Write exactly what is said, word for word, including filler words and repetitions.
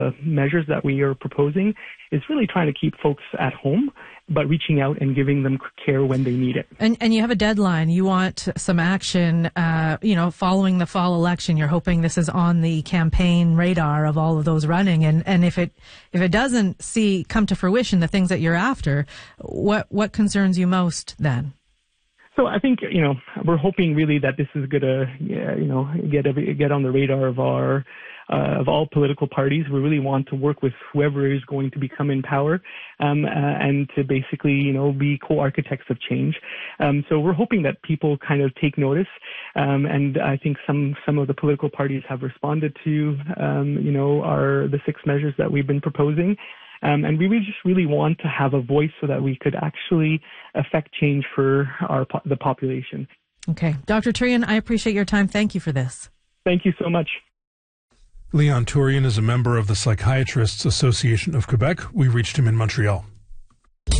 The measures that we are proposing is really trying to keep folks at home, but reaching out and giving them care when they need it. And and you have a deadline. You want some action, uh, you know, following the fall election. You're hoping this is on the campaign radar of all of those running. And, and if it if it doesn't see come to fruition the things that you're after, what what concerns you most then? So I think, you know, we're hoping really that this is going to, you know, get every, get on the radar of our Uh, of all political parties. We really want to work with whoever is going to become in power, um, uh, and to basically, you know, be co-architects of change. Um, so we're hoping that people kind of take notice, um, and I think some some of the political parties have responded to, um, you know, our the six measures that we've been proposing. Um, and we really just really want to have a voice so that we could actually affect change for our the population. Okay, Doctor Turian, I appreciate your time. Thank you for this. Thank you so much. Leon Turian is a member of the Psychiatrists Association of Quebec. We reached him in Montreal.